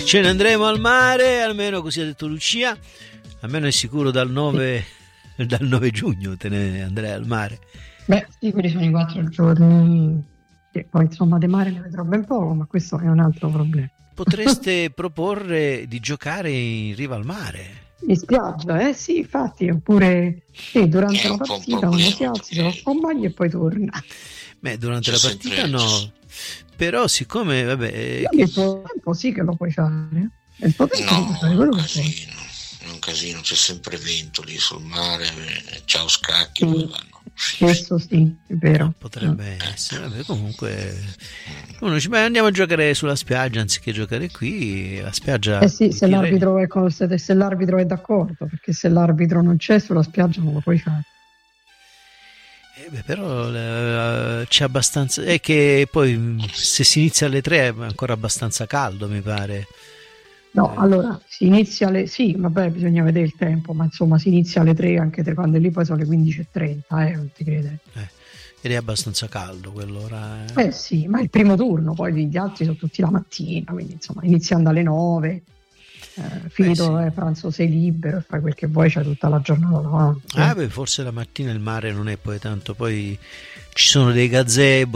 Ce ne andremo al mare, almeno così ha detto Lucia, almeno è sicuro dal 9 giugno te ne andrai al mare. Beh, sì, quelli sono i 4 giorni, che poi insomma di mare ne vedrò ben poco, ma questo è un altro problema. Potreste proporre di giocare in riva al mare. In spiaggia, sì, infatti, oppure sì, durante la un po' un partita problema, uno si alza, si fa un bagno e poi torna. Beh, durante C'è la partita sempre- no, però siccome, vabbè, Il tuo tempo sì che lo puoi fare. Il tuo tempo lo puoi fare, quello che puoi. È un casino, c'è sempre vento lì sul mare, ciao scacchi, Sì. poi vanno. Questo sì, è vero. potrebbe essere, vabbè, comunque uno dice, beh, andiamo a giocare sulla spiaggia anziché giocare qui, la spiaggia. Eh sì, se chi l'arbitro se l'arbitro è d'accordo, perché se l'arbitro non c'è sulla spiaggia non lo puoi fare. beh, però c'è abbastanza, è che poi se si inizia alle 3 è ancora abbastanza caldo, mi pare. No, allora si inizia sì, vabbè, bisogna vedere il tempo, ma insomma si inizia alle 3, anche quando lì poi sono le 15:30, non ti credere. Ed è abbastanza caldo quell'ora. Sì, ma il primo turno, poi gli altri sono tutti la mattina, quindi insomma iniziando alle 9, finito sì. pranzo sei libero e fai quel che vuoi, c'hai tutta la giornata davanti. Beh, forse la mattina il mare non è poi tanto, poi ci sono dei gazebo